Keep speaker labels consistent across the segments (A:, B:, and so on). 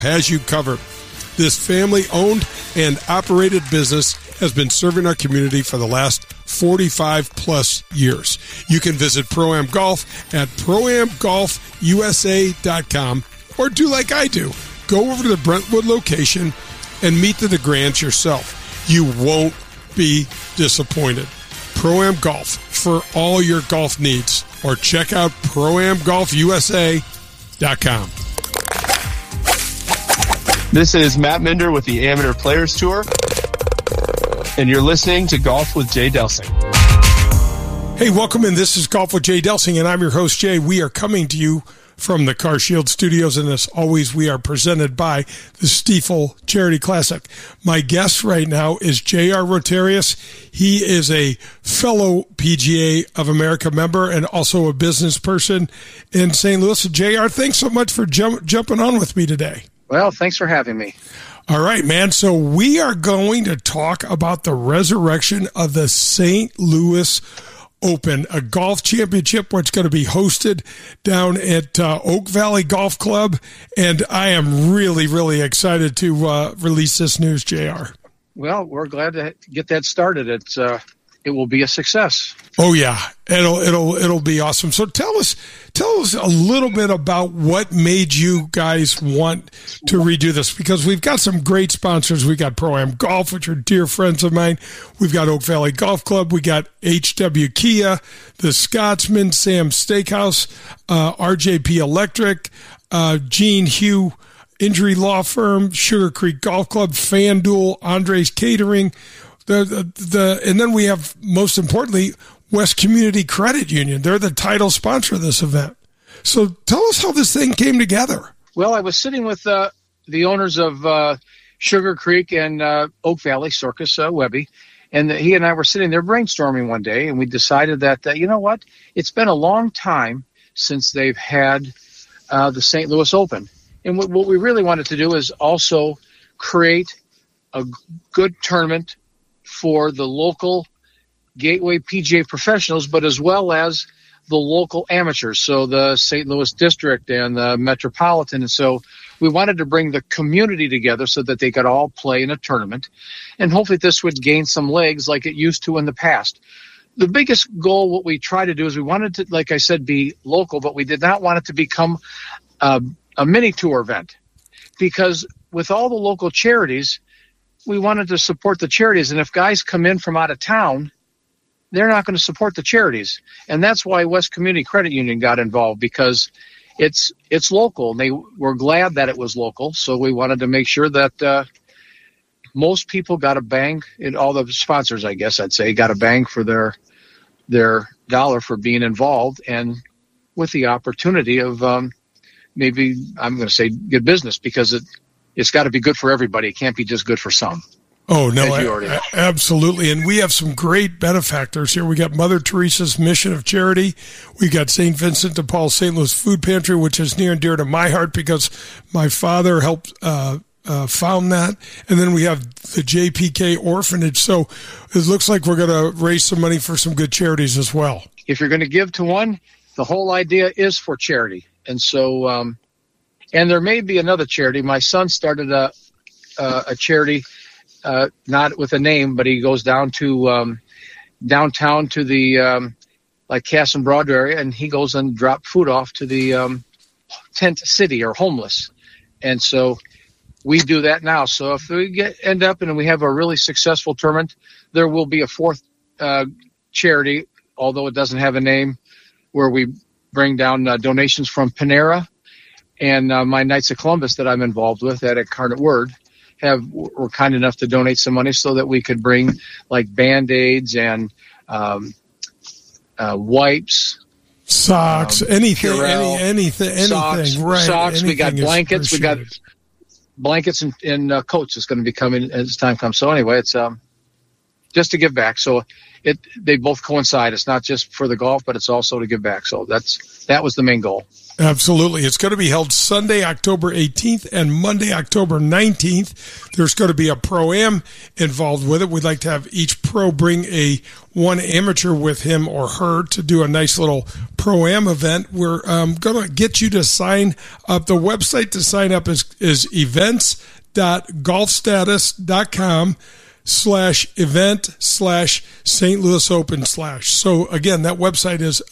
A: has you covered. This family-owned and operated business has been serving our community for the last 45-plus years. You can visit Pro-Am Golf at ProAmGolfUSA.com or do like I do. Go over to the Brentwood location and meet the DeGrands yourself. You won't be disappointed. Pro-Am Golf for all your golf needs, or check out ProAmGolfUSA.com.
B: This is Matt Minder with the Amateur Players Tour, and you're listening to Golf with Jay Delsing.
A: Hey, welcome in. This is Golf with Jay Delsing, and I'm your host, Jay. We are coming to you from the CarShield Studios, and as always, we are presented by the Stiefel Charity Classic. My guest right now is J.R. Rotarius. He is a fellow PGA of America member and also a business person in St. Louis. J.R., thanks so much for jumping on with me today.
C: Well, thanks for having me.
A: All right, man. So we are going to talk about the resurrection of the St. Louis Open, a golf championship which is going to be hosted down at Oak Valley Golf Club. And I am really, really excited to release this news, JR.
C: Well, we're glad to get that started. It will be a success.
A: Oh yeah, it'll be awesome. So tell us a little bit about what made you guys want to redo this, because we've got some great sponsors. We got Pro-Am Golf, which are dear friends of mine. We've got Oak Valley Golf Club. We got HW Kia, the Scotsman, Sam's Steakhouse, RJP Electric, Gene Hugh Injury Law Firm, Sugar Creek Golf Club, FanDuel, Andres Catering. And then we have, most importantly, West Community Credit Union. They're the title sponsor of this event. So tell us how this thing came together.
C: Well, I was sitting with the owners of Sugar Creek and Oak Valley, Circus Webby, and he and I were sitting there brainstorming one day, and we decided that, you know what, it's been a long time since they've had the St. Louis Open. And what we really wanted to do is also create a good tournament for the local Gateway PGA professionals, but as well as the local amateurs, so the St. Louis District and the Metropolitan. And so we wanted to bring the community together so that they could all play in a tournament, and hopefully this would gain some legs like it used to in the past. The biggest goal, what we try to do, is we wanted to, like I said, be local, but we did not want it to become a mini tour event, because with all the local charities, we wanted to support the charities. And if guys come in from out of town, they're not going to support the charities. And that's why West Community Credit Union got involved, because it's local. And they were glad that it was local. So we wanted to make sure that most people got a bang, and all the sponsors, I guess I'd say, got a bang for their dollar for being involved, and with the opportunity of maybe, I'm going to say, good business, because it's got to be good for everybody. It can't be just good for some.
A: Oh, no, absolutely. And we have some great benefactors here. We got Mother Teresa's Mission of Charity. We got St. Vincent de Paul St. Louis Food Pantry, which is near and dear to my heart because my father helped found that. And then we have the JPK Orphanage. So it looks like we're going to raise some money for some good charities as well.
C: If you're going to give to one, the whole idea is for charity. And so, and there may be another charity. My son started a charity, not with a name, but he goes down to downtown to the like Cass and Broad area, and he goes and drop food off to the tent city or homeless. And so we do that now. So if we end up and we have a really successful tournament, there will be a fourth charity, although it doesn't have a name, where we bring down donations from Panera, and my Knights of Columbus that I'm involved with at Incarnate Word were kind enough to donate some money so that we could bring like Band-Aids and wipes,
A: socks, anything,
C: Purell,
A: anything,
C: socks,
A: right?
C: Socks.
A: Anything,
C: we got blankets. We got blankets and coats. Is going to be coming as time comes. So anyway, it's just to give back. So they both coincide. It's not just for the golf, but it's also to give back. So that was the main goal.
A: Absolutely. It's going to be held Sunday, October 18th and Monday, October 19th. There's going to be a pro-am involved with it. We'd like to have each pro bring one amateur with him or her to do a nice little pro-am event. We're going to get you to sign up. The website to sign up is events.golfstatus.com/event/St. Louis Open /. So again, that website is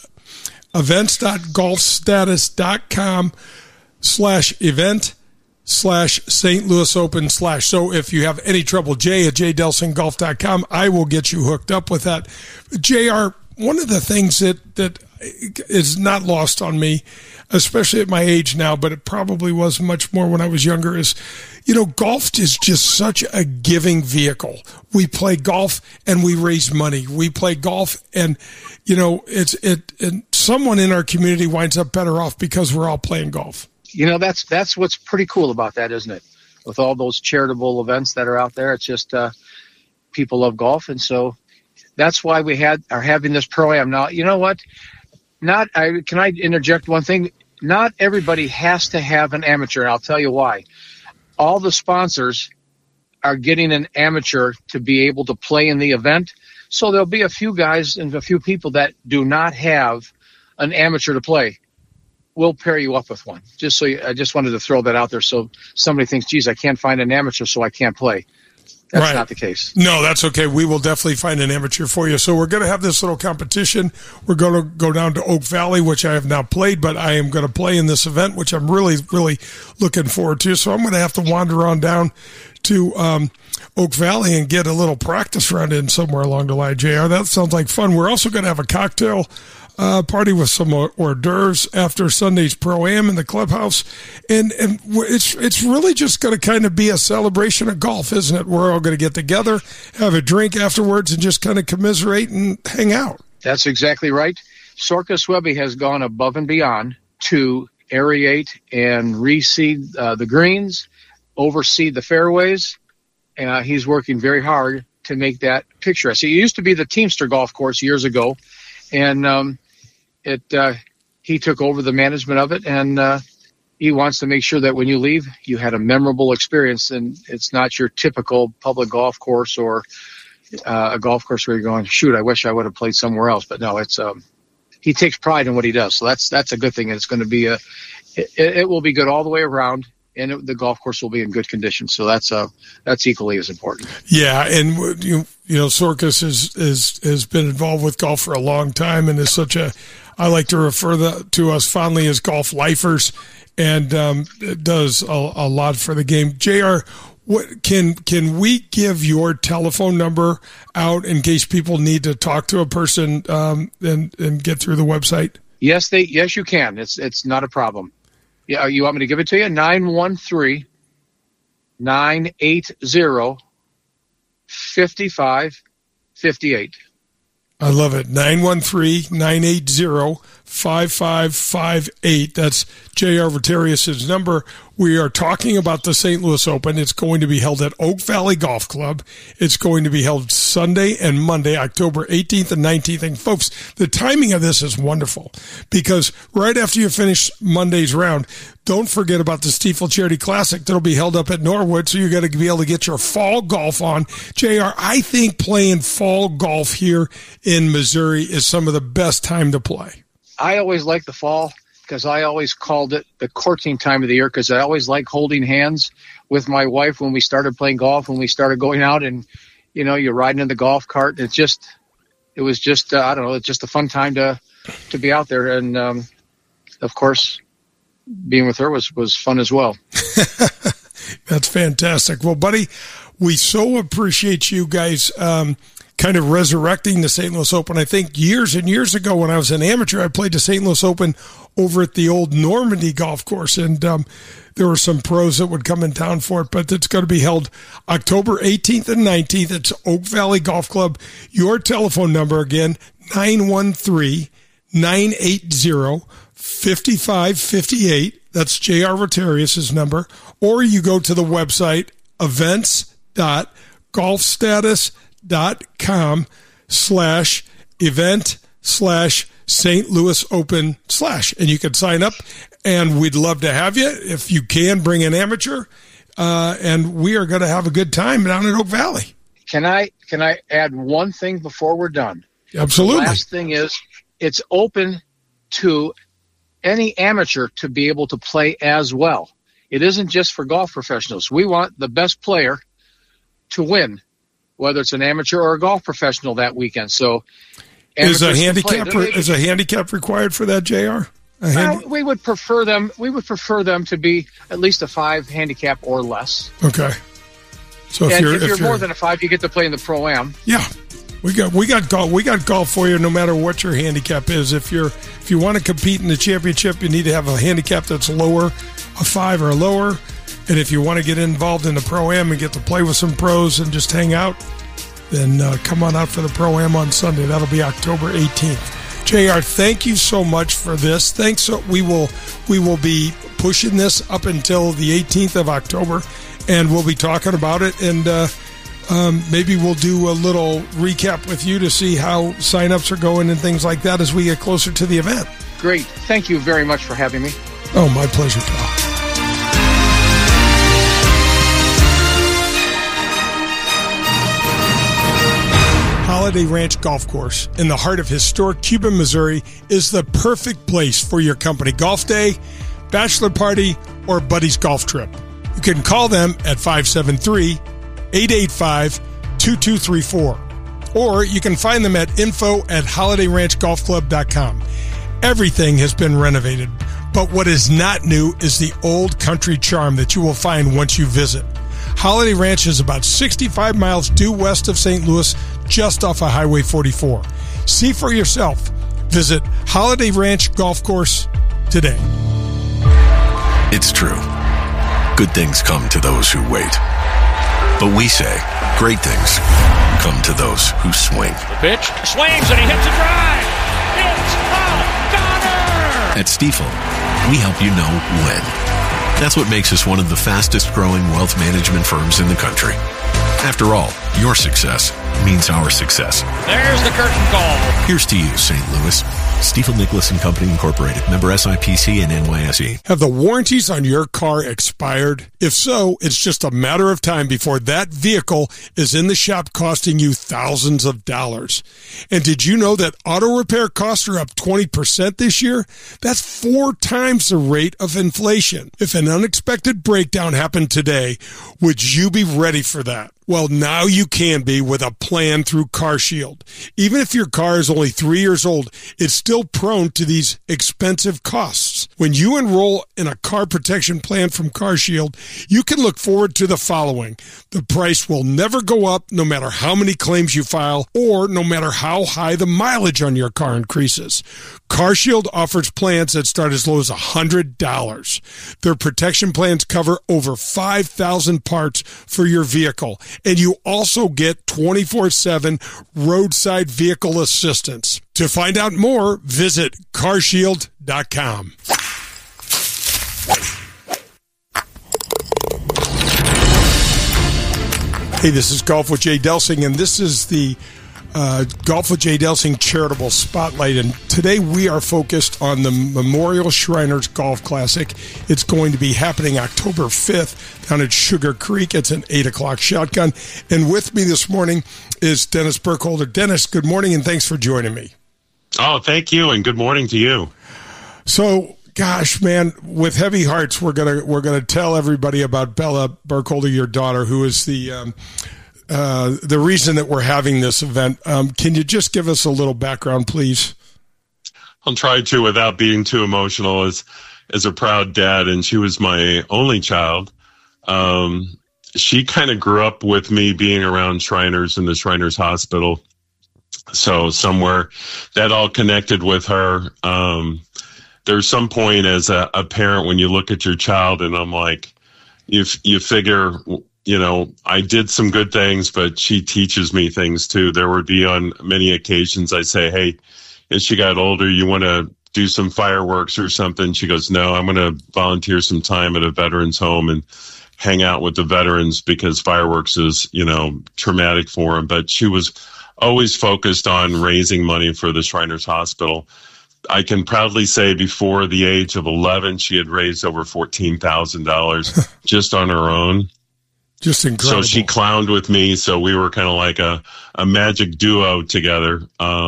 A: events.golfstatus.com/event/St. Louis Open /. So if you have any trouble, Jay at jdelsongolf.com, I will get you hooked up with that. JR, one of the things that is not lost on me, especially at my age now, but it probably was much more when I was younger, is, golf is just such a giving vehicle. We play golf and we raise money. We play golf and, and someone in our community winds up better off because we're all playing golf.
C: That's what's pretty cool about that, isn't it? With all those charitable events that are out there, it's just people love golf, and so that's why we are having this pro-am. Now, you know what? Can I interject one thing? Not everybody has to have an amateur, and I'll tell you why. All the sponsors are getting an amateur to be able to play in the event, so there'll be a few guys and a few people that do not have an amateur to play. We'll pair you up with one. I just wanted to throw that out there so somebody thinks, geez, I can't find an amateur, so I can't play. That's not the case.
A: No, that's okay. We will definitely find an amateur for you. So we're going to have this little competition. We're going to go down to Oak Valley, which I have not played, but I am going to play in this event, which I'm really, really looking forward to. So I'm going to have to wander on down to Oak Valley and get a little practice round in somewhere along the line, JR. That sounds like fun. We're also going to have a cocktail party with some hors d'oeuvres after Sunday's Pro-Am in the clubhouse. And it's really just going to kind of be a celebration of golf, isn't it? We're all going to get together, have a drink afterwards, and just kind of commiserate and hang out.
C: That's exactly right. Sorkus Webby has gone above and beyond to aerate and reseed the greens, oversee the fairways. He's working very hard to make that picturesque. It used to be the Teamster golf course years ago, and he took over the management of it, and he wants to make sure that when you leave, you had a memorable experience, and it's not your typical public golf course or a golf course where you're going, shoot, I wish I would have played somewhere else. But no, it's he takes pride in what he does, so that's a good thing. It's going to be it will be good all the way around, and the golf course will be in good condition. So that's equally as important.
A: Yeah, and Sorkus has been involved with golf for a long time, and is I like to refer to us fondly as golf lifers, and does a lot for the game. JR, what can we give your telephone number out in case people need to talk to a person and get through the website?
C: Yes, you can. It's not a problem. Yeah, you want me to give it to you? 913-980-5558.
A: I love it. 913-980-5558. That's J.R. Vatarius' number. We are talking about the St. Louis Open. It's going to be held at Oak Valley Golf Club. It's going to be held Sunday and Monday, October 18th and 19th. And folks, the timing of this is wonderful because right after you finish Monday's round, don't forget about the Stiefel Charity Classic that'll be held up at Norwood. So you're going to be able to get your fall golf on. JR, I think playing fall golf here in Missouri is some of the best time to play.
C: I always like the fall because I always called it the courting time of the year because I always like holding hands with my wife when we started playing golf, when we started going out and, you're riding in the golf cart. It was just I don't know, it's just a fun time to be out there. And, of course, being with her was fun as well.
A: That's fantastic. Well, buddy, we so appreciate you guys kind of resurrecting the St. Louis Open. I think years and years ago when I was an amateur, I played the St. Louis Open over at the old Normandy golf course, and there were some pros that would come in town for it, but it's going to be held October 18th and 19th. It's Oak Valley Golf Club. Your telephone number again, 913-980-5558. That's J.R. Vatarius' number. Or you go to the website, events.golfstatus.com/event/St. St. Louis Open / and you can sign up, and we'd love to have you. If you can, bring an amateur, and we are going to have a good time down in Oak Valley.
C: Can I add one thing before we're done?
A: Absolutely.
C: The last thing is it's open to any amateur to be able to play as well. It isn't just for golf professionals. We want the best player to win, whether it's an amateur or a golf professional that weekend. So
A: is a handicap required for that, JR?
C: We would prefer them to be at least a 5 handicap or less.
A: Okay. So if you're
C: more than a 5, you get to play in the Pro-Am.
A: Yeah. We got golf for you no matter what your handicap is. If you want to compete in the championship, you need to have a handicap that's lower, a 5 or lower. And if you want to get involved in the Pro-Am and get to play with some pros and just hang out, then come on out for the Pro-Am on Sunday. That'll be October 18th. JR, thank you so much for this. Thanks. We will be pushing this up until the 18th of October, and we'll be talking about it. And maybe we'll do a little recap with you to see how signups are going and things like that as we get closer to the event.
C: Great. Thank you very much for having me.
A: Oh, my pleasure, Tom. Holiday Ranch Golf Course in the heart of historic Cuba, Missouri is the perfect place for your company golf day, bachelor party, or buddy's golf trip. You can call them at 573-885-2234, or you can find them at info@holidayranchgolfclub.com. Everything has been renovated, but what is not new is the old country charm that you will find once you visit. Holiday Ranch is about 65 miles due west of St. Louis, just off of Highway 44. See for yourself. Visit Holiday Ranch Golf Course today.
D: It's true. Good things come to those who wait. But we say great things come to those who swing.
E: The pitch swings and he hits a drive. It's a goner!
D: At Stifel, we help you know when. That's what makes us one of the fastest growing wealth management firms in the country. After all, your success means our success.
E: There's the curtain call.
D: Here's to you, St. Louis. Stifel Nicholas and Company Incorporated. Member SIPC and NYSE.
A: Have the warranties on your car expired? If so, it's just a matter of time before that vehicle is in the shop costing you thousands of dollars. And did you know that auto repair costs are up 20% this year? That's 4 times the rate of inflation. If an unexpected breakdown happened today, would you be ready for that? Well, now you can be with a plan through CarShield. Even if your car is only 3 years old, it's still prone to these expensive costs. When you enroll in a car protection plan from CarShield, you can look forward to the following. The price will never go up no matter how many claims you file or no matter how high the mileage on your car increases. CarShield offers plans that start as low as $100. Their protection plans cover over 5,000 parts for your vehicle. And you also get 24/7 roadside vehicle assistance. To find out more, visit carshield.com. Hey, this is Golf with Jay Delsing, and this is the Golf with Jay Delsing Charitable Spotlight. And today we are focused on the Memorial Shriners Golf Classic. It's going to be happening October 5th down at Sugar Creek. It's an 8 o'clock shotgun. And with me this morning is Dennis Burkholder. Dennis, good morning, and thanks for joining me.
F: Oh, thank you, and good morning to you.
A: So, gosh, man, with heavy hearts, we're gonna tell everybody about Bella Burkholder, your daughter, who is the reason that we're having this event. Can you just give us a little background, please?
F: I'll try to without being too emotional. As a proud dad, and she was my only child. She kind of grew up with me being around Shriners and the Shriners Hospital. So somewhere that all connected with her. There's some point as a parent when you look at your child and I'm like, you figure, you know, I did some good things, but she teaches me things too. There would be on many occasions I say, hey, as she got older, you want to do some fireworks or something? She goes, no, I'm going to volunteer some time at a veterans home and hang out with the veterans because fireworks is, you know, traumatic for them. But she was always focused on raising money for the Shriners Hospital. I can proudly say before the age of 11, she had raised over $14,000 just on her own.
A: Just incredible.
F: So she clowned with me. So we were kind of like a magic duo together.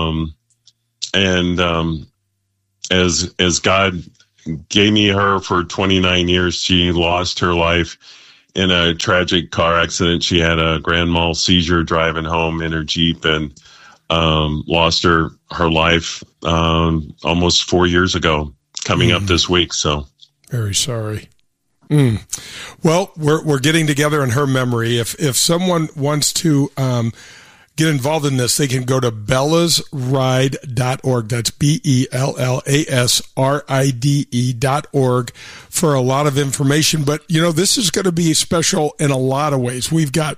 F: As God gave me her for 29 years, she lost her life in a tragic car accident. She had a grand mal seizure driving home in her Jeep and lost her life almost 4 years ago, coming up this week. So
A: very sorry. Well, we're getting together in her memory. If someone wants to get involved in this, they can go to bellasride.org. That's BELLASRIDE.org for a lot of information. But, this is going to be special in a lot of ways. We've got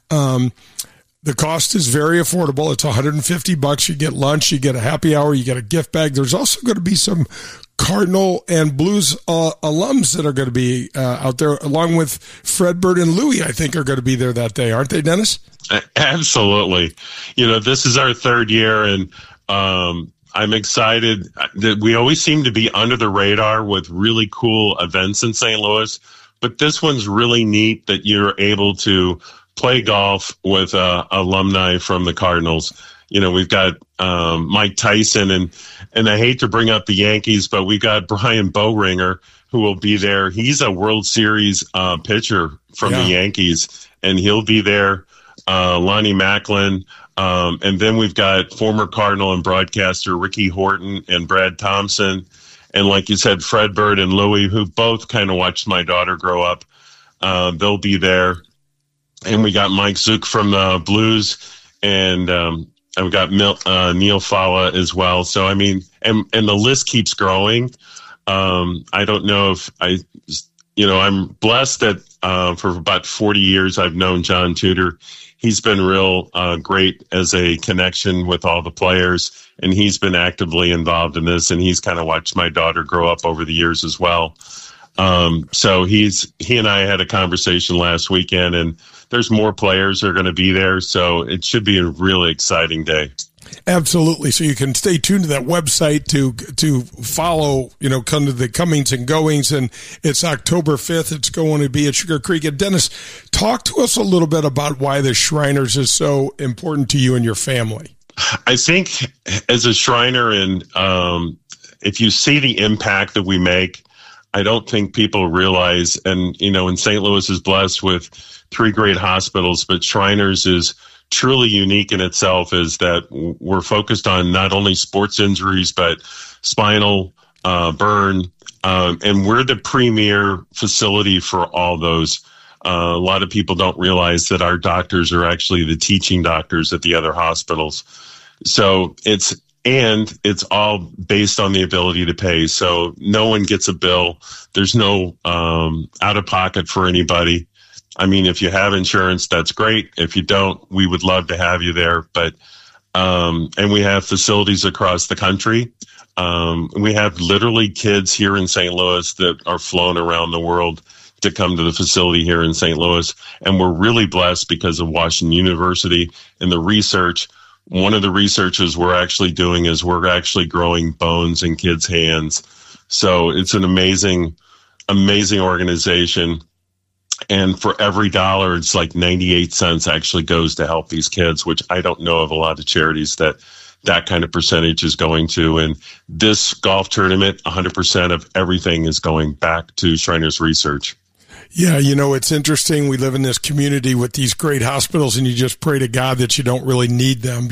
A: the cost is very affordable. It's $150. You get lunch, you get a happy hour, you get a gift bag. There's also going to be some Cardinal and Blues alums that are going to be out there, along with Fred Bird and Louie, I think, are going to be there that day. Aren't they, Dennis?
F: Absolutely. This is our third year, and I'm excited that we always seem to be under the radar with really cool events in St. Louis. But this one's really neat that you're able to play golf with alumni from the Cardinals. We've got Mike Tyson, and I hate to bring up the Yankees, but we got Brian Boehringer, who will be there. He's a World Series pitcher from the Yankees, and he'll be there. Lonnie Macklin, and then we've got former Cardinal and broadcaster Ricky Horton and Brad Thompson, and like you said, Fred Bird and Louie, who both kind of watched my daughter grow up. They'll be there. And we got Mike Zook from the Blues, and we've got Neil Fowler as well. So, I mean, and the list keeps growing. I don't know if I'm blessed that for about 40 years I've known John Tudor. He's been real great as a connection with all the players, and he's been actively involved in this, and he's kind of watched my daughter grow up over the years as well. So he and I had a conversation last weekend, and there's more players that are going to be there. So it should be a really exciting day.
A: Absolutely. So you can stay tuned to that website to follow, kind of the comings and goings. And it's October 5th. It's going to be at Sugar Creek. And Dennis, talk to us a little bit about why the Shriners is so important to you and your family.
F: I think as a Shriner, and if you see the impact that we make, I don't think people realize, and, and St. Louis is blessed with 3 great hospitals, but Shriners is truly unique in itself, is that we're focused on not only sports injuries, but spinal, burn, and we're the premier facility for all those. A lot of people don't realize that our doctors are actually the teaching doctors at the other hospitals. So it's all based on the ability to pay. So no one gets a bill. There's no out of pocket for anybody. I mean, if you have insurance, that's great. If you don't, we would love to have you there. But and we have facilities across the country. We have literally kids here in St. Louis that are flown around the world to come to the facility here in St. Louis. And we're really blessed because of Washington University and the research. One of the researches we're actually doing is we're actually growing bones in kids' hands. So it's an amazing organization. And for every dollar, it's like 98 cents actually goes to help these kids, which I don't know of a lot of charities that kind of percentage is going to. And this golf tournament, 100% of everything is going back to Shriners Research.
A: Yeah, it's interesting. We live in this community with these great hospitals, and you just pray to God that you don't really need them,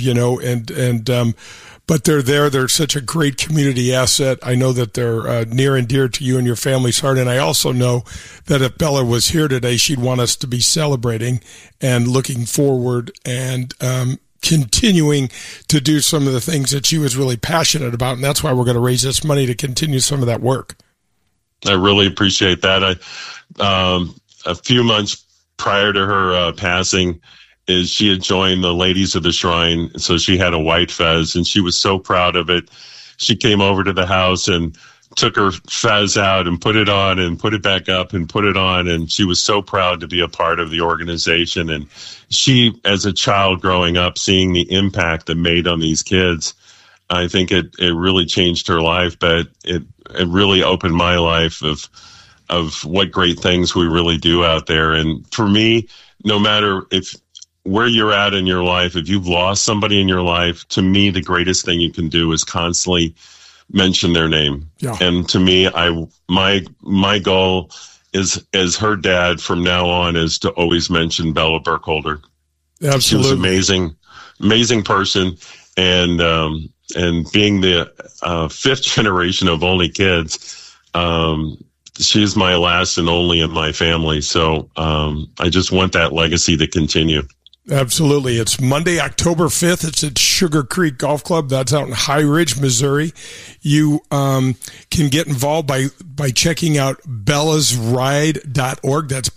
A: but they're there. They're such a great community asset. I know that they're near and dear to you and your family's heart. And I also know that if Bella was here today, she'd want us to be celebrating and looking forward and continuing to do some of the things that she was really passionate about. And that's why we're going to raise this money to continue some of that work.
F: I really appreciate that. A few months prior to her passing, is she had joined the Ladies of the Shrine. So she had a white fez, and she was so proud of it. She came over to the house and took her fez out and put it on and put it back up and put it on. And she was so proud to be a part of the organization. And she, as a child growing up, seeing the impact it made on these kids, I think it really changed her life, but it really opened my life of what great things we really do out there. And for me, no matter where you're at in your life, if you've lost somebody in your life, to me, the greatest thing you can do is constantly mention their name. Yeah. And to me, my goal is, as her dad from now on, is to always mention Bella Burkholder.
A: Absolutely.
F: She was amazing person. And being the fifth generation of only kids, she's my last and only in my family. So I just want that legacy to continue.
A: Absolutely. It's Monday, October 5th. It's at Sugar Creek Golf Club. That's out in High Ridge, Missouri. You can get involved by checking out bellasride.org. That's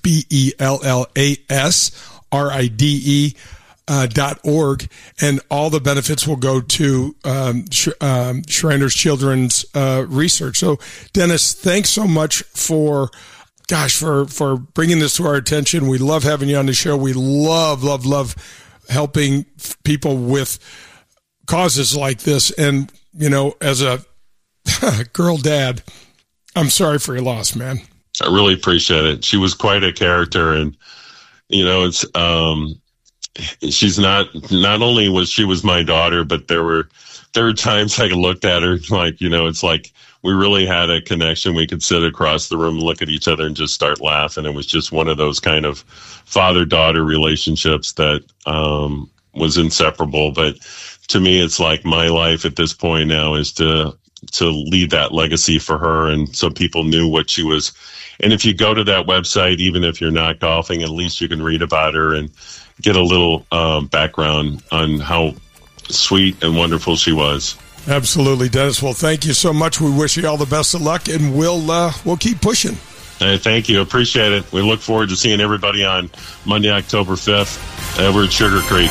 A: BELLASRIDE.org. And all the benefits will go to Shriners Children's research. So, Dennis, thanks so much for bringing this to our attention. We love having you on the show. We love helping people with causes like this. And, as a girl dad, I'm sorry for your loss, man.
F: I really appreciate it. She was quite a character. And, it's, she's not only was she was my daughter, but there were times I looked at her like, it's like, we really had a connection. We could sit across the room, look at each other, and just start laughing. It was just one of those kind of father-daughter relationships that was inseparable. But to me, it's like my life at this point now is to leave that legacy for her, and so people knew what she was. And if you go to that website, even if you're not golfing, at least you can read about her and get a little background on how sweet and wonderful she was.
A: Absolutely, Dennis. Well, thank you so much. We wish you all the best of luck, and we'll keep pushing.
F: Hey, thank you. Appreciate it. We look forward to seeing everybody on Monday, October 5th over at Sugar Creek.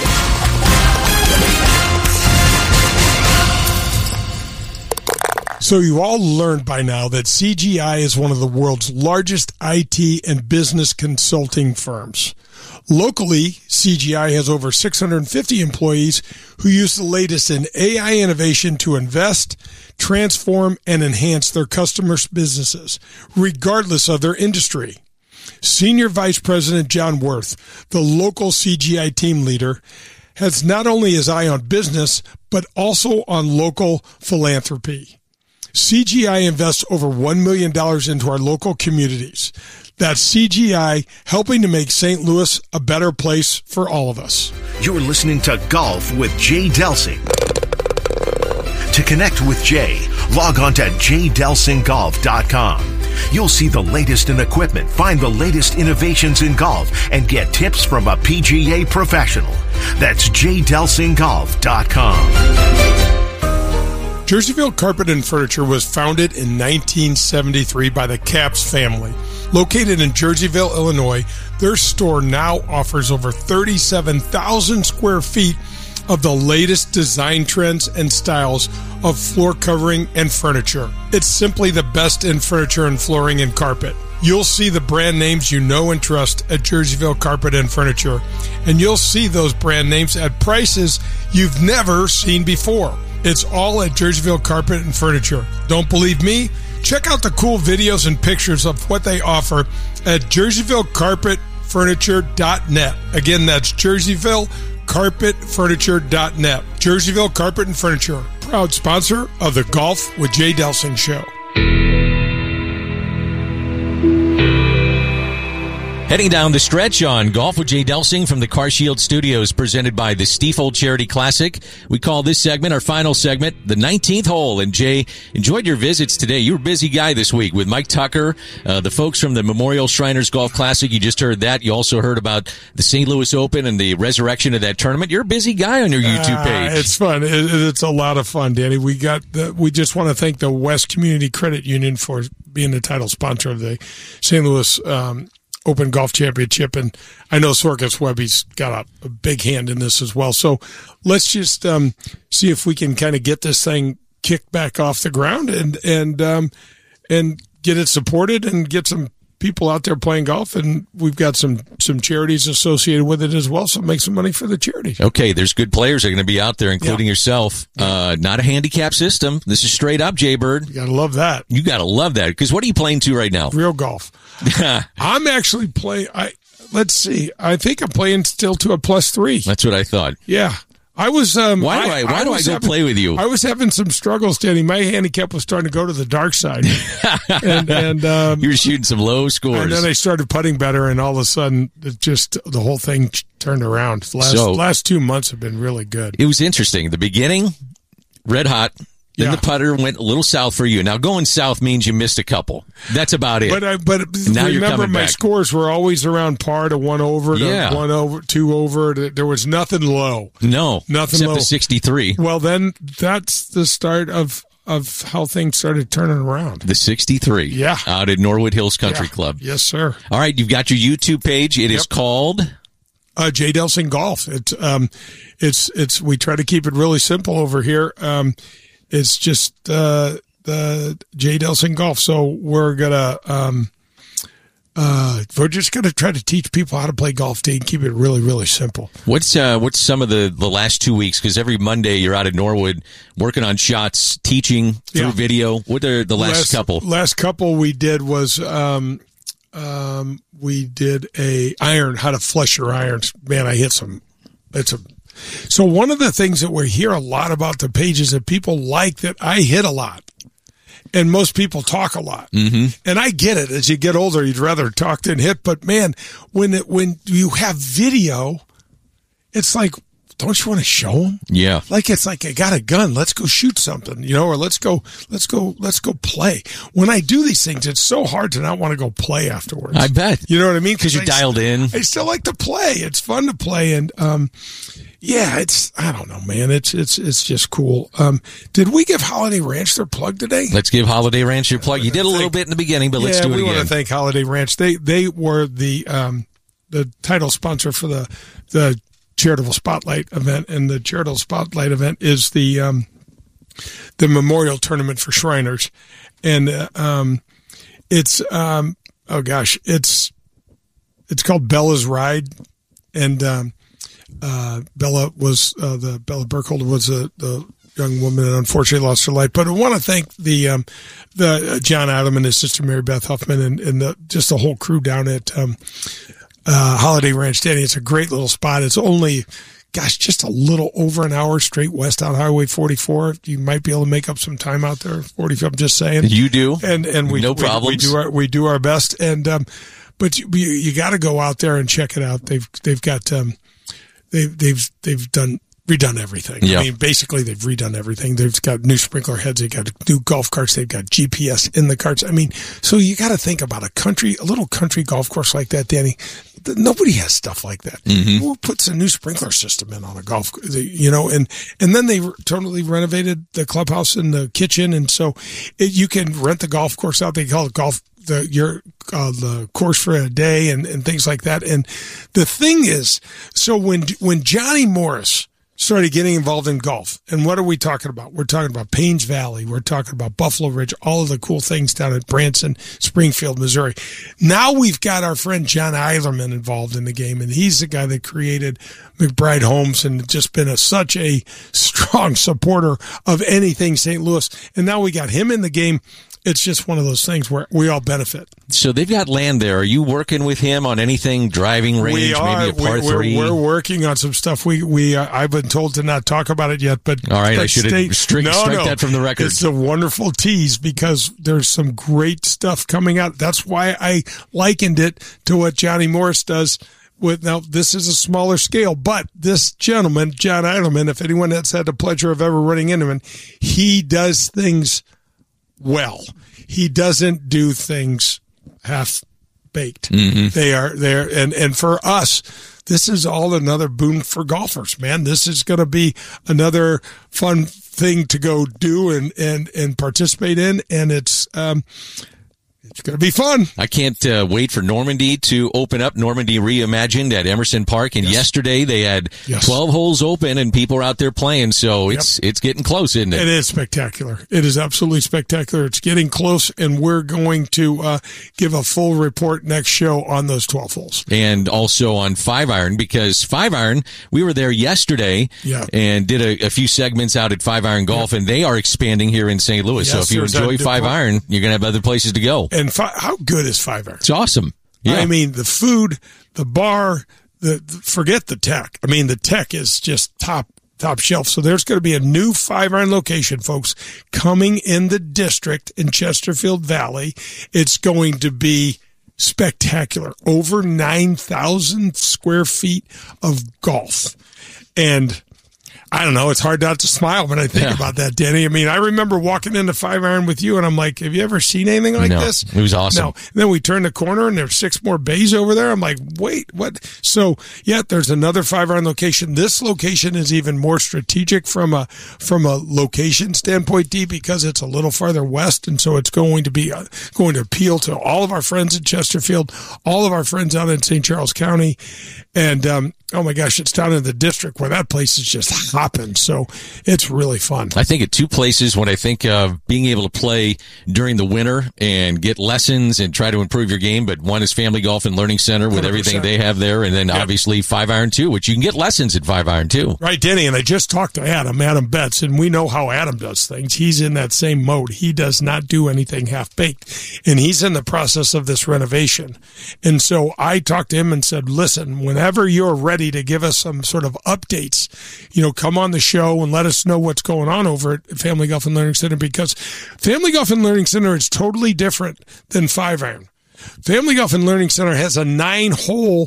A: So you all learned by now that CGI is one of the world's largest IT and business consulting firms. Locally, CGI has over 650 employees who use the latest in AI innovation to invest, transform, and enhance their customers' businesses, regardless of their industry. Senior Vice President John Worth, the local CGI team leader, has not only his eye on business, but also on local philanthropy. CGI invests over $1 million into our local communities. That's CGI helping to make St. Louis a better place for all of us.
G: You're listening to Golf with Jay Delsing. To connect with Jay, log on to jdelsinggolf.com. You'll see the latest in equipment, find the latest innovations in golf, and get tips from a PGA professional. That's jdelsinggolf.com.
A: Jerseyville Carpet and Furniture was founded in 1973 by the Capps family. Located in Jerseyville, Illinois, their store now offers over 37,000 square feet of the latest design trends and styles of floor covering and furniture. It's simply the best in furniture and flooring and carpet. You'll see the brand names you know and trust at Jerseyville Carpet and Furniture, and you'll see those brand names at prices you've never seen before. It's all at Jerseyville Carpet and Furniture. Don't believe me? Check out the cool videos and pictures of what they offer at JerseyvilleCarpetFurniture.net. Again, that's JerseyvilleCarpetFurniture.net. Jerseyville Carpet and Furniture, proud sponsor of the Golf with Jay Delsing show.
H: Heading down the stretch on Golf with Jay Delsing from the CarShield Studios, presented by the Stiefel Charity Classic. We call this segment, our final segment, the 19th hole. And Jay, enjoyed your visits today. You were a busy guy this week with Mike Tucker, the folks from the Memorial Shriners Golf Classic. You just heard that. You also heard about the St. Louis Open and the resurrection of that tournament. You're a busy guy on your YouTube page.
A: It's fun. It's a lot of fun, Danny. We just want to thank the West Community Credit Union for being the title sponsor of the St. Louis Open Golf Championship, and I know Sorkis Webby's got a big hand in this as well. So let's just see if we can kind of get this thing kicked back off the ground and get it supported and get some people out there playing golf, and we've got some charities associated with it as well, so make some money for the charities.
H: Okay, there's good players that are going to be out there, including yourself. Not a handicap system. This is straight up, Jay Bird.
A: You got to love that.
H: You got to love that, because what are you playing to right now?
A: Real golf. I'm actually playing, let's see, I think I'm playing still to a +3.
H: That's what I thought.
A: Yeah. I was.
H: Why do I go play with you?
A: I was having some struggles, Danny. My handicap was starting to go to the dark side, and
H: you were shooting some low scores.
A: And then I started putting better, and all of a sudden, the whole thing turned around. The last 2 months have been really good.
H: It was interesting. The beginning, red hot. Then the putter went a little south for you. Now going south means you missed a couple. That's about it.
A: But
H: now
A: remember, my scores were always around par to 1 over, to 1 over, 2 over. There was nothing low.
H: No,
A: nothing
H: except
A: low.
H: the 63.
A: Well, then that's the start of how things started turning around.
H: The 63.
A: Yeah,
H: out at Norwood Hills Country Club.
A: Yes, sir.
H: All right, you've got your YouTube page. It is called
A: Jay Delsing Golf. It's we try to keep it really simple over here. It's just the Jay Delsing Golf. So we're just gonna try to teach people how to play golf and keep it really, really simple.
H: What's some of the last 2 weeks? Because every Monday you're out at Norwood working on shots, teaching through video. What are the last couple?
A: Last couple we did was we did how to flush your irons. Man, I hit some. So one of the things that we hear a lot about the page is that people like that I hit a lot, and most people talk a lot. Mm-hmm. And I get it. As you get older, you'd rather talk than hit. But man, when you have video, it's like, don't you want to show them?
H: Yeah.
A: Like, it's like, I got a gun. Let's go shoot something, or let's go play. When I do these things, it's so hard to not want to go play afterwards.
H: I bet.
A: You know what I mean?
H: Because you're dialed in.
A: I still like to play. It's fun to play. And, I don't know, man. It's just cool. Did we give Holiday Ranch their plug today?
H: Let's give Holiday Ranch your plug. You did a little bit in the beginning, but let's do it again.
A: We want to thank Holiday Ranch. They were the title sponsor for the Charitable Spotlight event, and the Charitable Spotlight event is the memorial tournament for Shriners, and it's called Bella's Ride, and Bella Burkholder was the young woman that unfortunately lost her life. But I want to thank the John Adam and his sister Mary Beth Huffman and just the whole crew down at Holiday Ranch, Danny. It's a great little spot. It's only, just a little over an hour straight west on Highway 44. You might be able to make up some time out there. 45, I'm just saying.
H: You do,
A: and
H: no problems.
A: We do our best, and but you got to go out there and check it out. They've got redone everything.
H: Yeah.
A: I mean, basically they've redone everything. They've got new sprinkler heads. They've got new golf carts. They've got GPS in the carts. I mean, so you got to think about a little country golf course like that, Danny. Nobody has stuff like that.
H: Mm-hmm.
A: Who puts a new sprinkler system in on a golf, and then they totally renovated the clubhouse and the kitchen. And so you can rent the golf course out. They call it the course for a day and things like that. And the thing is, so when Johnny Morris started getting involved in golf, and what are we talking about? We're talking about Paynes Valley. We're talking about Buffalo Ridge, all of the cool things down at Branson, Springfield, Missouri. Now we've got our friend John Eilerman involved in the game, and he's the guy that created McBride Homes and just been such a strong supporter of anything St. Louis. And now we got him in the game. It's just one of those things where we all benefit.
H: So they've got land there. Are you working with him on anything, driving range, maybe a par 3?
A: We're working on some stuff. I've been told to not talk about it yet, but
H: all right, I should have strike that from the record.
A: It's a wonderful tease because there's some great stuff coming out. That's why I likened it to what Johnny Morris does. Now, this is a smaller scale, but this gentleman, John Eilerman, if anyone has had the pleasure of ever running into him, he does things well. He doesn't do things half-baked.
H: Mm-hmm.
A: They are there, and for us, this is all another boon for golfers, man. This is going to be another fun thing to go do and participate in, and it's It's going to be fun.
H: I can't wait for Normandy to open up. Normandy Reimagined at Emerson Park. And yesterday they had 12 holes open and people are out there playing. So it's getting close, isn't it?
A: It is spectacular. It is absolutely spectacular. It's getting close, and we're going to give a full report next show on those 12 holes.
H: And also on 5-iron, because 5-iron, we were there yesterday and did a few segments out at 5-iron Golf, and they are expanding here in St. Louis. So if you enjoy 5-iron, you're going to have other places to go.
A: And how good is 5-iron?
H: It's awesome. Yeah.
A: I mean, the food, the bar, forget the tech. I mean, the tech is just top shelf. So there's going to be a new 5-iron location, folks, coming in the district in Chesterfield Valley. It's going to be spectacular. Over 9,000 square feet of golf. And I don't know. It's hard not to smile when I think about that, Danny. I mean, I remember walking into 5-iron with you, and I'm like, have you ever seen anything like this?
H: It was awesome.
A: No. And then we turned the corner, and there's 6 more bays over there. I'm like, wait, what? So, there's another 5-iron location. This location is even more strategic from a location standpoint, D, because it's a little farther west, and so it's going to be going to appeal to all of our friends in Chesterfield, all of our friends out in St. Charles County, and oh my gosh, it's down in the district where that place is just hopping. So it's really fun.
H: I think at 2 places when I think of being able to play during the winter and get lessons and try to improve your game. But one is Family Golf and Learning Center with 100%. Everything they have there. And then obviously 5-iron too, which you can get lessons at 5-iron too. Right,
A: Denny. And I just talked to Adam Betts, and we know how Adam does things. He's in that same mode. He does not do anything half-baked. And he's in the process of this renovation. And so I talked to him and said, listen, whenever you're ready to give us some sort of updates, come on the show and let us know what's going on over at Family Golf and Learning Center, because Family Golf and Learning Center is totally different than 5-iron. Family Golf and Learning Center has a 9-hole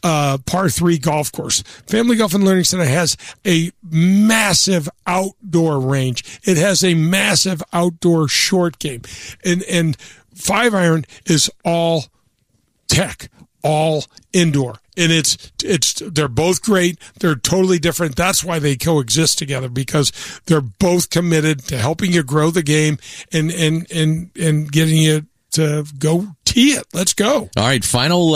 A: par 3 golf course. Family Golf and Learning Center has a massive outdoor range. It has a massive outdoor short game. And 5-iron is all tech, all indoor. And they're both great. They're totally different. That's why they coexist together, because they're both committed to helping you grow the game and getting you to go tee it. Let's go.
H: All right. Final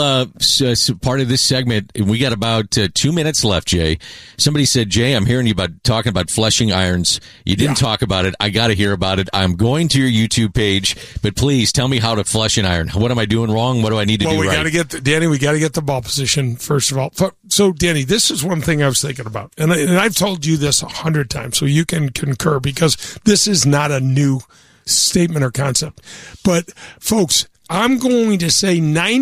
H: part of this segment. We got about 2 minutes left, Jay. Somebody said, Jay, I'm hearing you talking about fleshing irons. You didn't talk about it. I got to hear about it. I'm going to your YouTube page, but please tell me how to flesh an iron. What am I doing wrong? What do I need to do right?
A: Danny, we got to get the ball position, first of all. So, Danny, this is one thing I was thinking about. And I've told you this 100 times, so you can concur, because this is not a new statement or concept. But, folks, I'm going to say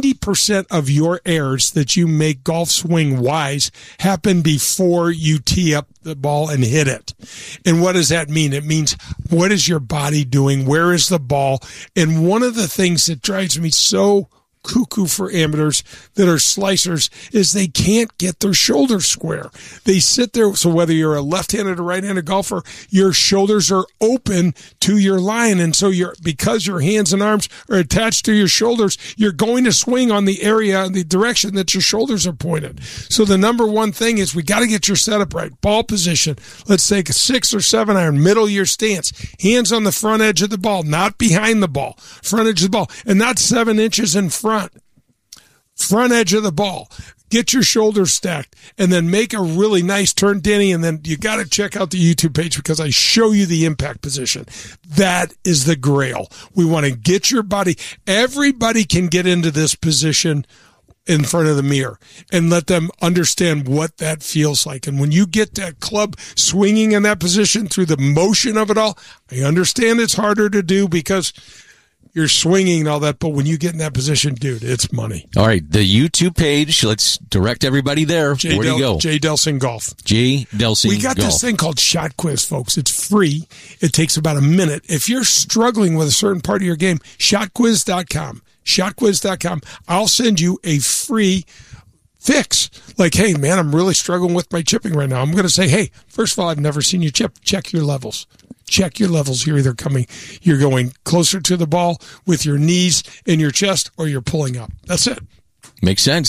A: 90% of your errors that you make golf swing wise happen before you tee up the ball and hit it. And what does that mean? It means, what is your body doing? Where is the ball? And one of the things that drives me so cuckoo for amateurs that are slicers is they can't get their shoulders square. They sit there. So whether you're a left-handed or right-handed golfer, your shoulders are open to your line. And so because your hands and arms are attached to your shoulders, you're going to swing on the area, the direction that your shoulders are pointed. So the number one thing is we got to get your setup right. Ball position. Let's take a 6 or 7 iron, middle of your stance. Hands on the front edge of the ball, not behind the ball. Front edge of the ball. And not 7 inches in front. Front edge of the ball. Get your shoulders stacked and then make a really nice turn, Danny. And then you got to check out the YouTube page, because I show you the impact position. That is the grail. We want to get your body. Everybody can get into this position in front of the mirror and let them understand what that feels like. And when you get that club swinging in that position through the motion of it all, I understand it's harder to do because you're swinging and all that, but when you get in that position, dude, it's money.
H: All right, the YouTube page, let's direct everybody there. Where do you go?
A: Jay Delsing Golf.
H: Jay Delsing Golf.
A: We got this thing called Shot Quiz, folks. It's free. It takes about a minute. If you're struggling with a certain part of your game, shotquiz.com. Shotquiz.com. I'll send you a free fix. Like, hey, man, I'm really struggling with my chipping right now. I'm going to say, hey, first of all, I've never seen you chip. Check your levels. Check your levels. You're going closer to the ball with your knees in your chest, or you're pulling up. That's it.
H: Makes sense.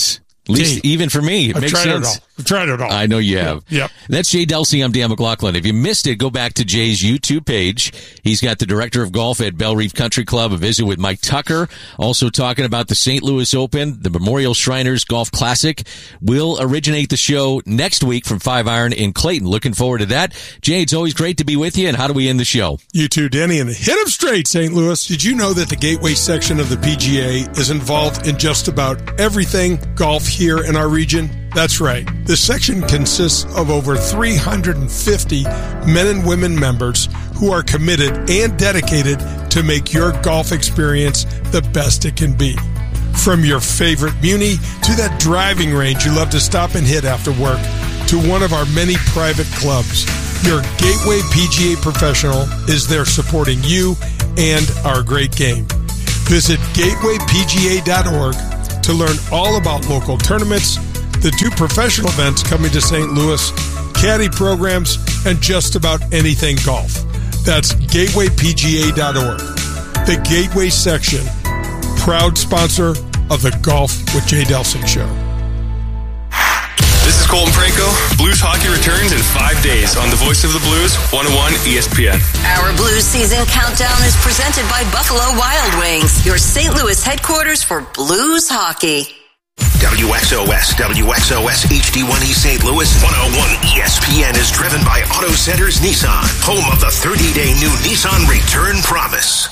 H: At least even for me, it
A: I've
H: makes
A: tried
H: sense.
A: it all. I've tried it all.
H: I know you have.
A: Yep.
H: That's Jay Delsing. I'm Dan McLaughlin. If you missed it, go back to Jay's YouTube page. He's got the director of golf at Belle Reef Country Club, a visit with Mike Tucker, also talking about the St. Louis Open, the Memorial Shriners Golf Classic. We'll originate the show next week from 5 Iron in Clayton. Looking forward to that. Jay, it's always great to be with you. And how do we end the show?
A: You too, Danny, and hit him straight, St. Louis. Did you know that the Gateway section of the PGA is involved in just about everything golf here in our region? That's right. This section consists of over 350 men and women members who are committed and dedicated to make your golf experience the best it can be. From your favorite Muni to that driving range you love to stop and hit after work to one of our many private clubs, your Gateway PGA professional is there supporting you and our great game. Visit gatewaypga.org to learn all about local tournaments, the 2 professional events coming to St. Louis, caddy programs, and just about anything golf. That's gatewaypga.org. The Gateway section, proud sponsor of the Golf with Jay Delsing show.
I: This is Colton Franco. Blues hockey returns in 5 days on the Voice of the Blues, 101 ESPN.
J: Our Blues season countdown is presented by Buffalo Wild Wings, your St. Louis headquarters for Blues hockey.
G: WXOS HD1E St. Louis 101 ESPN is driven by Auto Centers Nissan, home of the 30-day new Nissan Return Promise.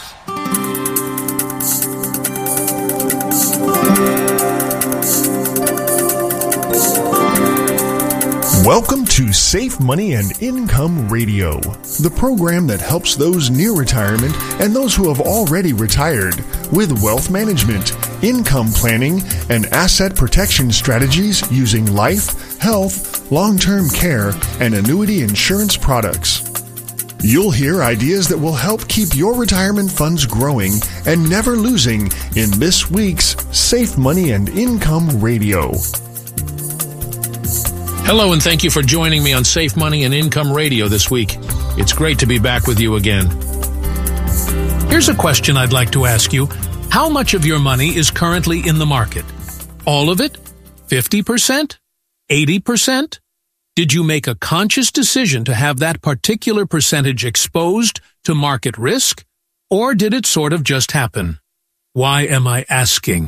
K: Welcome to Safe Money and Income Radio, the program that helps those near retirement and those who have already retired with wealth management, income planning, and asset protection strategies using life, health, long-term care, and annuity insurance products. You'll hear ideas that will help keep your retirement funds growing and never losing in this week's Safe Money and Income Radio.
L: Hello, and thank you for joining me on Safe Money and Income Radio this week. It's great to be back with you again. Here's a question I'd like to ask you. How much of your money is currently in the market? All of it? 50%? 80%? Did you make a conscious decision to have that particular percentage exposed to market risk? Or did it sort of just happen? Why am I asking?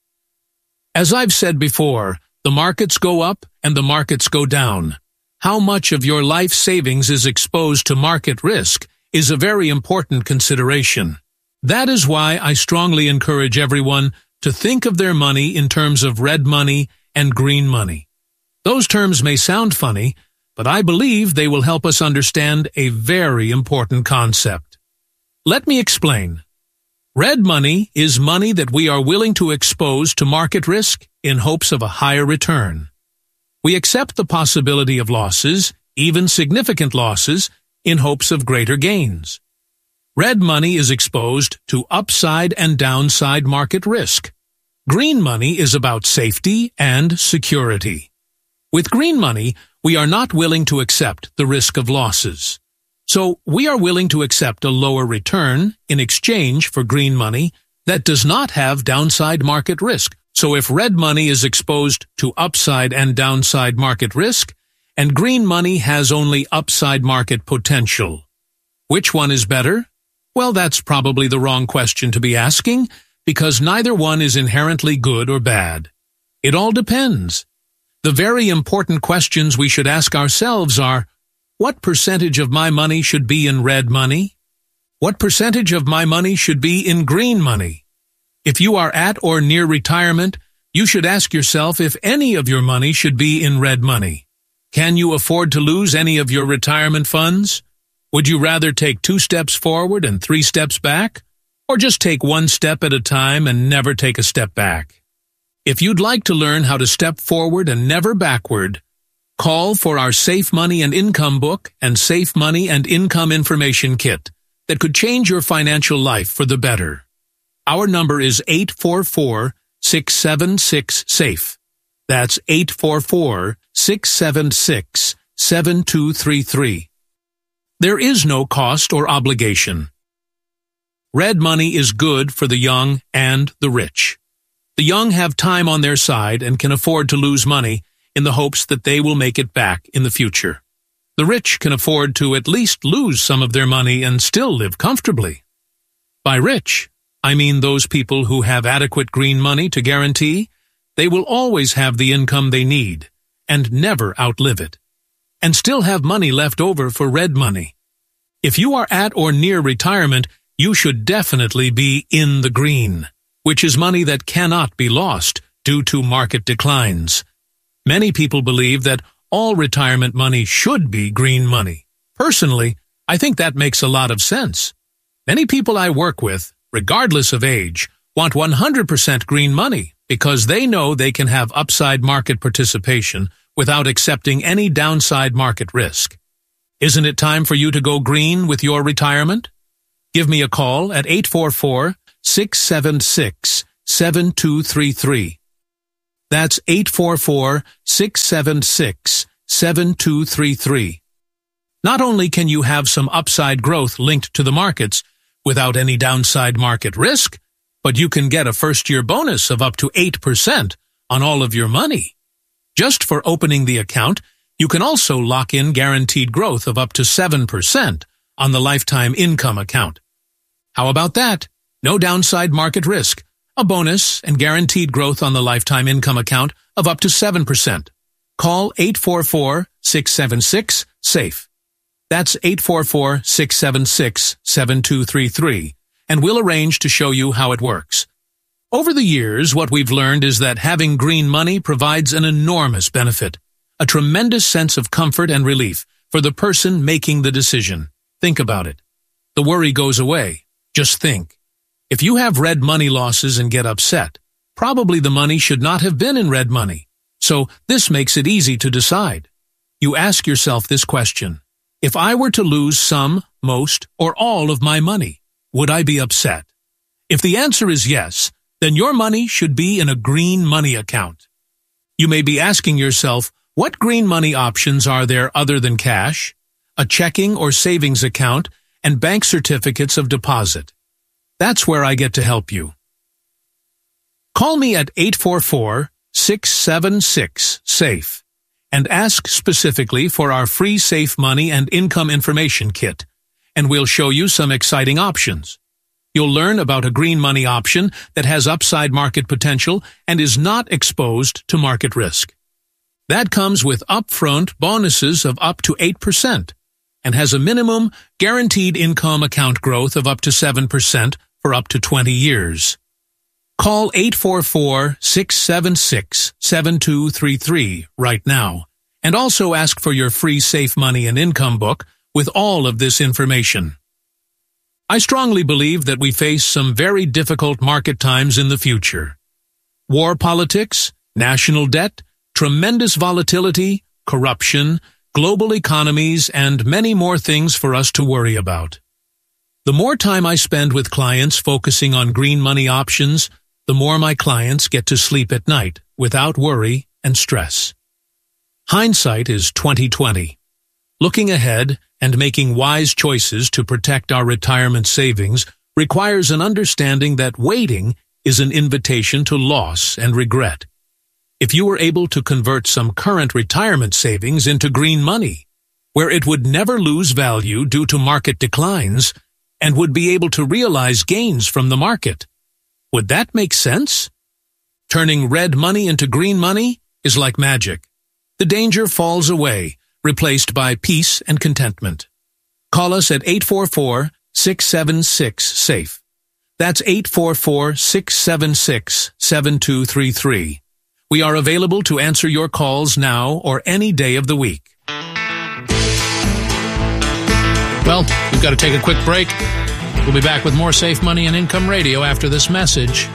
L: As I've said before, the markets go up and the markets go down. How much of your life savings is exposed to market risk is a very important consideration. That is why I strongly encourage everyone to think of their money in terms of red money and green money. Those terms may sound funny, but I believe they will help us understand a very important concept. Let me explain. Red money is money that we are willing to expose to market risk in hopes of a higher return. We accept the possibility of losses, even significant losses, in hopes of greater gains. Red money is exposed to upside and downside market risk. Green money is about safety and security. With green money, we are not willing to accept the risk of losses. So we are willing to accept a lower return in exchange for green money that does not have downside market risk. So if red money is exposed to upside and downside market risk, and green money has only upside market potential, which one is better? Well, that's probably the wrong question to be asking, because neither one is inherently good or bad. It all depends. The very important questions we should ask ourselves are, what percentage of my money should be in red money? What percentage of my money should be in green money? If you are at or near retirement, you should ask yourself if any of your money should be in red money. Can you afford to lose any of your retirement funds? Would you rather take 2 steps forward and 3 steps back? Or just take 1 step at a time and never take a step back? If you'd like to learn how to step forward and never backward, call for our Safe Money and Income book and Safe Money and Income Information Kit that could change your financial life for the better. Our number is 844-676-SAFE. That's 844-676-7233. There is no cost or obligation. Red money is good for the young and the rich. The young have time on their side and can afford to lose money in the hopes that they will make it back in the future. The rich can afford to at least lose some of their money and still live comfortably. By rich, I mean those people who have adequate green money to guarantee they will always have the income they need and never outlive it, and still have money left over for red money. If you are at or near retirement, you should definitely be in the green, which is money that cannot be lost due to market declines. Many people believe that all retirement money should be green money. Personally, I think that makes a lot of sense. Many people I work with, regardless of age, want 100% green money because they know they can have upside market participation without accepting any downside market risk. Isn't it time for you to go green with your retirement? Give me a call at 844-676-7233. That's 844-676-7233. Not only can you have some upside growth linked to the markets without any downside market risk, but you can get a first-year bonus of up to 8% on all of your money. Just for opening the account, you can also lock in guaranteed growth of up to 7% on the lifetime income account. How about that? No downside market risk, a bonus, and guaranteed growth on the lifetime income account of up to 7%. Call 844-676-SAFE. That's 844-676-7233, and we'll arrange to show you how it works. Over the years, what we've learned is that having green money provides an enormous benefit, a tremendous sense of comfort and relief for the person making the decision. Think about it. The worry goes away. Just think. If you have red money losses and get upset, probably the money should not have been in red money. So this makes it easy to decide. You ask yourself this question: if I were to lose some, most, or all of my money, would I be upset? If the answer is yes, then your money should be in a green money account. You may be asking yourself, what green money options are there other than cash, a checking or savings account, and bank certificates of deposit? That's where I get to help you. Call me at 844-676-SAFE and ask specifically for our free Safe Money and Income Information Kit, and we'll show you some exciting options. You'll learn about a green money option that has upside market potential and is not exposed to market risk. That comes with upfront bonuses of up to 8% and has a minimum guaranteed income account growth of up to 7% for up to 20 years. Call 844-676-7233 right now and also ask for your free Safe Money and Income book with all of this information. I strongly believe that we face some very difficult market times in the future. War politics, national debt, tremendous volatility, corruption, global economies, and many more things for us to worry about. The more time I spend with clients focusing on green money options, the more my clients get to sleep at night without worry and stress. Hindsight is 20/20. Looking ahead and making wise choices to protect our retirement savings requires an understanding that waiting is an invitation to loss and regret. If you were able to convert some current retirement savings into green money, where it would never lose value due to market declines and would be able to realize gains from the market, would that make sense? Turning red money into green money is like magic. The danger falls away, replaced by peace and contentment. Call us at 844-676-SAFE. That's 844-676-7233. We are available to answer your calls now or any day of the week. Well, we've got to take a quick break. We'll be back with more Safe Money and Income Radio after this message.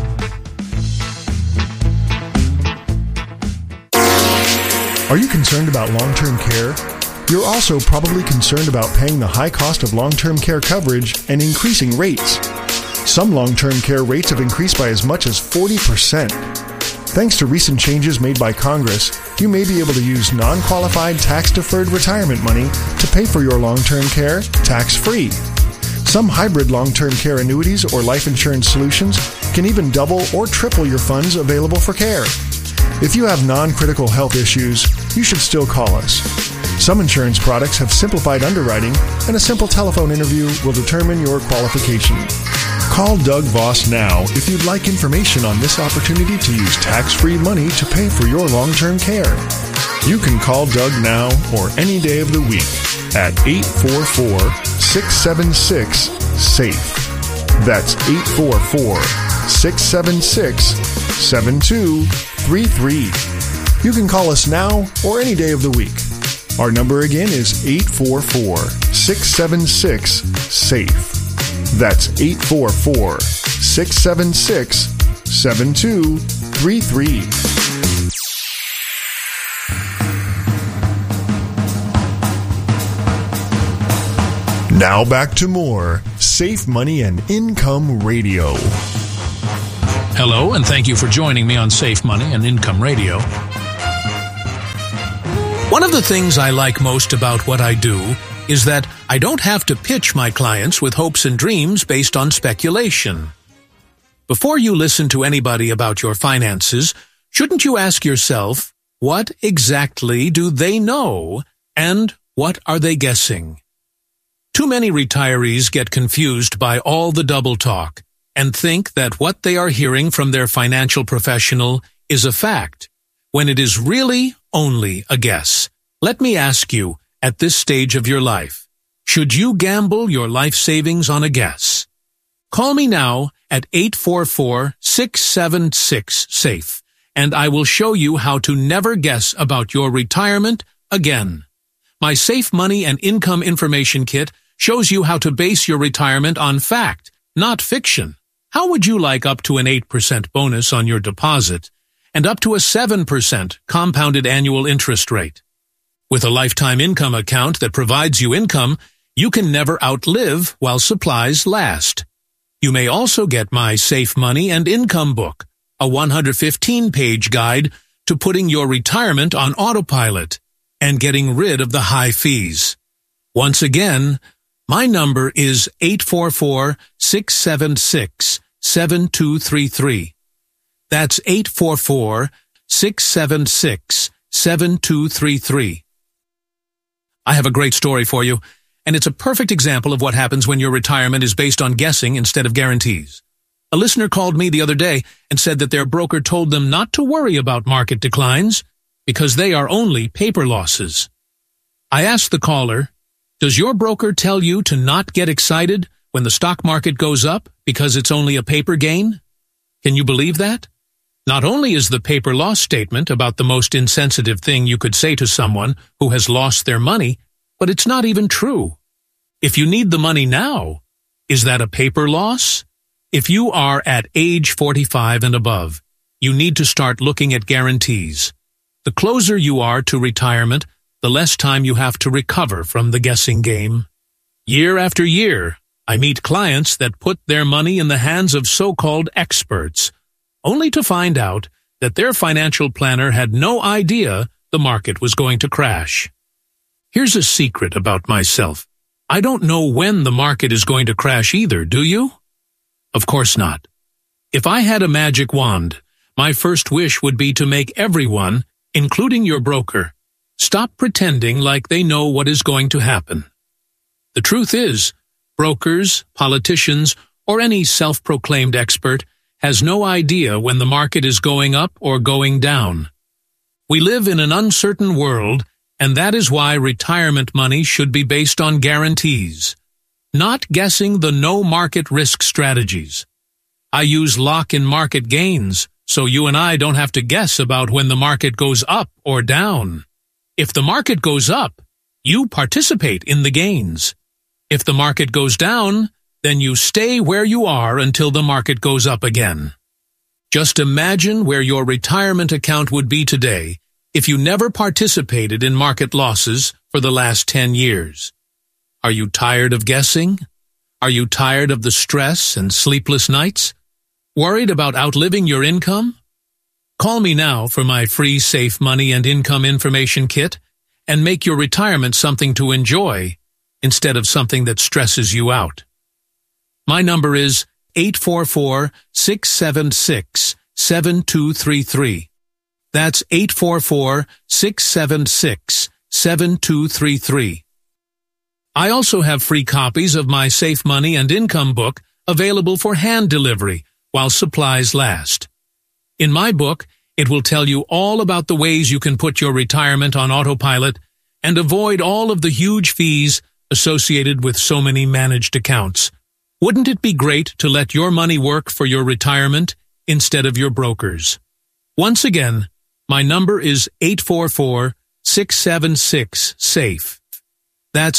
K: Are you concerned about long-term care? You're also probably concerned about paying the high cost of long-term care coverage and increasing rates. Some long-term care rates have increased by as much as 40%. Thanks to recent changes made by Congress, you may be able to use non-qualified tax-deferred retirement money to pay for your long-term care tax-free. Some hybrid long-term care annuities or life insurance solutions can even double or triple your funds available for care. If you have non-critical health issues, you should still call us. Some insurance products have simplified underwriting, and a simple telephone interview will determine your qualification. Call Doug Voss now if you'd like information on this opportunity to use tax-free money to pay for your long-term care. You can call Doug now or any day of the week at 844-676-SAFE. That's 844-676-7233. You can call us now or any day of the week. Our number again is 844-676-SAFE. That's 844-676-7233. Now back to more Safe Money and Income Radio.
L: Hello, and thank you for joining me on Safe Money and Income Radio. One of the things I like most about what I do is that I don't have to pitch my clients with hopes and dreams based on speculation. Before you listen to anybody about your finances, shouldn't you ask yourself, what exactly do they know and what are they guessing? Too many retirees get confused by all the double talk and think that what they are hearing from their financial professional is a fact, when it is really only a guess. Let me ask you, at this stage of your life, should you gamble your life savings on a guess? Call me now at 844-676-SAFE, and I will show you how to never guess about your retirement again. My Safe Money and Income Information Kit shows you how to base your retirement on fact, not fiction. How would you like up to an 8% bonus on your deposit and up to a 7% compounded annual interest rate? With a lifetime income account that provides you income, you can never outlive while supplies last. You may also get my Safe Money and Income book, a 115-page guide to putting your retirement on autopilot and getting rid of the high fees. Once again, my number is 844-676-7233. That's 844-676-7233. I have a great story for you, and it's a perfect example of what happens when your retirement is based on guessing instead of guarantees. A listener called me the other day and said that their broker told them not to worry about market declines because they are only paper losses. I asked the caller, does your broker tell you to not get excited when the stock market goes up because it's only a paper gain? Can you believe that? Not only is the paper loss statement about the most insensitive thing you could say to someone who has lost their money, but it's not even true. If you need the money now, is that a paper loss? If you are at age 45 and above, you need to start looking at guarantees. The closer you are to retirement, the less time you have to recover from the guessing game. Year after year, I meet clients that put their money in the hands of so-called experts, only to find out that their financial planner had no idea the market was going to crash. Here's a secret about myself. I don't know when the market is going to crash either, do you? Of course not. If I had a magic wand, my first wish would be to make everyone, including your broker, stop pretending like they know what is going to happen. The truth is, brokers, politicians, or any self-proclaimed expert has no idea when the market is going up or going down. We live in an uncertain world, and that is why retirement money should be based on guarantees, not guessing the no-market risk strategies. I use lock-in market gains, so you and I don't have to guess about when the market goes up or down. If the market goes up, you participate in the gains. If the market goes down, then you stay where you are until the market goes up again. Just imagine where your retirement account would be today if you never participated in market losses for the last 10 years. Are you tired of guessing? Are you tired of the stress and sleepless nights? Worried about outliving your income? Call me now for my free Safe Money and Income Information Kit and make your retirement something to enjoy instead of something that stresses you out. My number is 844-676-7233. That's 844-676-7233. I also have free copies of my Safe Money and Income book available for hand delivery while supplies last. In my book, it will tell you all about the ways you can put your retirement on autopilot and avoid all of the huge fees associated with so many managed accounts. Wouldn't it be great to let your money work for your retirement instead of your brokers? Once again, my number is 844-676-SAFE. That's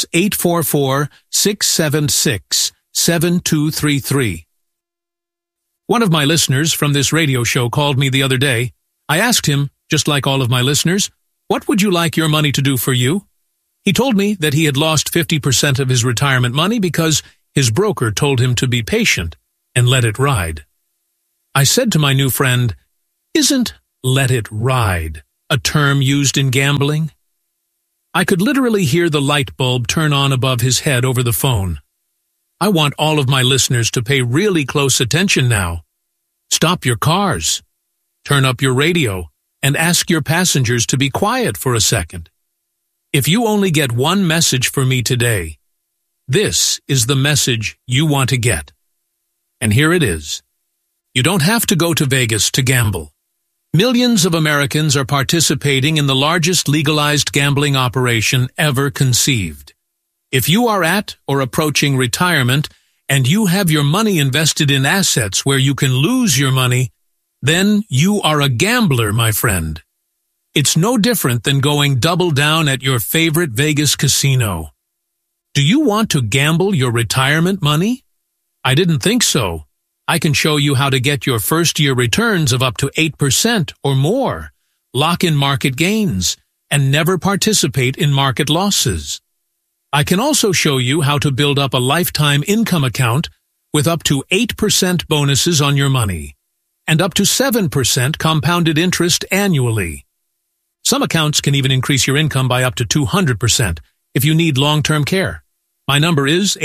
L: 844-676-7233. One of my listeners from this radio show called me the other day. I asked him, just like all of my listeners, what would you like your money to do for you? He told me that he had lost 50% of his retirement money because his broker told him to be patient and let it ride. I said to my new friend, isn't "let it ride" a term used in gambling? I could literally hear the light bulb turn on above his head over the phone. I want all of my listeners to pay really close attention now. Stop your cars, turn up your radio, and ask your passengers to be quiet for a second. If you only get one message for me today, this is the message you want to get. And here it is. You don't have to go to Vegas to gamble. Millions of Americans are participating in the largest legalized gambling operation ever conceived. If you are at or approaching retirement and you have your money invested in assets where you can lose your money, then you are a gambler, my friend. It's no different than going double down at your favorite Vegas casino. Do you want to gamble your retirement money? I didn't think so. I can show you how to get your first-year returns of up to 8% or more, lock in market gains, and never participate in market losses. I can also show you how to build up a lifetime income account with up to 8% bonuses on your money and up to 7% compounded interest annually. Some accounts can even increase your income by up to 200% if you need long-term care. My number is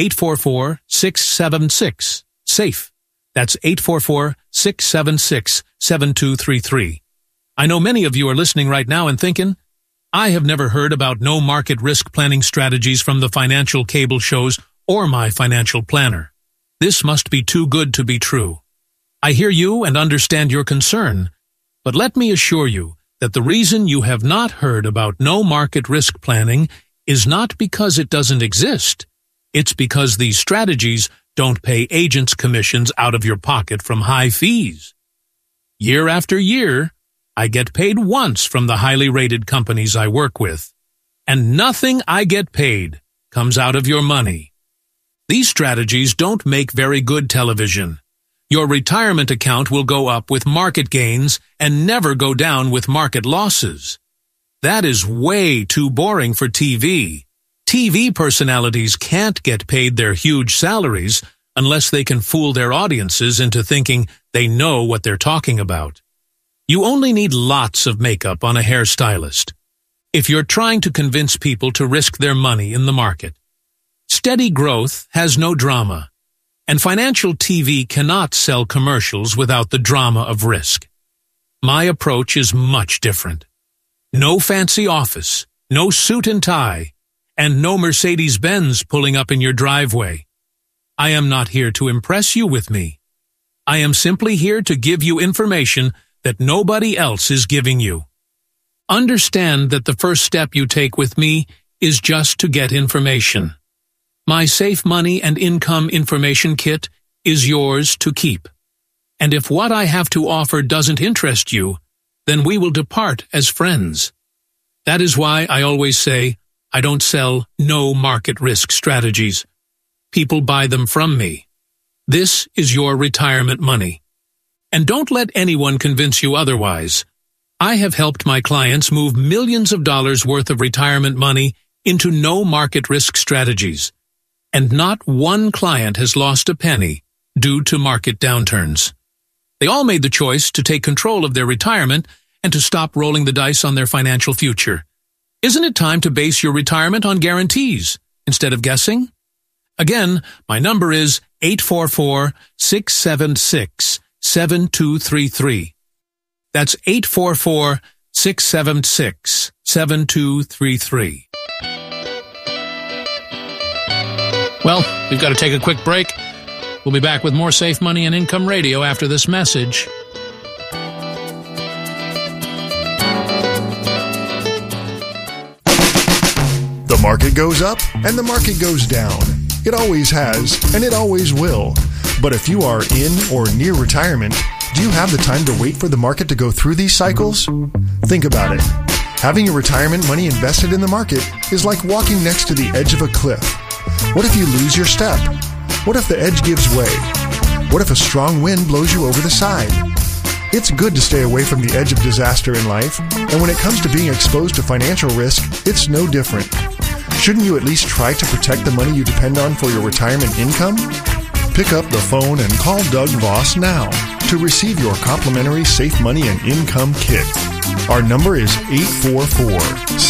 L: 844-676-SAFE. That's 844-676-7233. I know many of you are listening right now and thinking, I have never heard about no market risk planning strategies from the financial cable shows or my financial planner. This must be too good to be true. I hear you and understand your concern, but let me assure you that the reason you have not heard about no market risk planning is not because it doesn't exist. It's because these strategies don't pay agents' commissions out of your pocket from high fees. Year after year, I get paid once from the highly rated companies I work with, and nothing I get paid comes out of your money. These strategies don't make very good television. Your retirement account will go up with market gains and never go down with market losses. That is way too boring for TV. TV personalities can't get paid their huge salaries unless they can fool their audiences into thinking they know what they're talking about. You only need lots of makeup on a hairstylist if you're trying to convince people to risk their money in the market. Steady growth has no drama, and financial TV cannot sell commercials without the drama of risk. My approach is much different. No fancy office, no suit and tie, and no Mercedes-Benz pulling up in your driveway. I am not here to impress you with me. I am simply here to give you information that nobody else is giving you. Understand that the first step you take with me is just to get information. My Safe Money and Income Information Kit is yours to keep. And if what I have to offer doesn't interest you, then we will depart as friends. That is why I always say I don't sell no market risk strategies. People buy them from me. This is your retirement money. And don't let anyone convince you otherwise. I have helped my clients move millions of dollars worth of retirement money into no market risk strategies. And not one client has lost a penny due to market downturns. They all made the choice to take control of their retirement and to stop rolling the dice on their financial future. Isn't it time to base your retirement on guarantees instead of guessing? Again, my number is 844-676-7233. That's 844-676-7233. Well, we've got to take a quick break. We'll be back with more Safe Money and Income Radio after this message.
K: The market goes up and the market goes down. It always has, and it always will. But if you are in or near retirement, do you have the time to wait for the market to go through these cycles? Think about it. Having your retirement money invested in the market is like walking next to the edge of a cliff. What if you lose your step? What if the edge gives way? What if a strong wind blows you over the side? It's good to stay away from the edge of disaster in life, and when it comes to being exposed to financial risk, it's no different. Shouldn't you at least try to protect the money you depend on for your retirement income? Pick up the phone and call Doug Voss now to receive your complimentary Safe Money and Income Kit. Our number is 844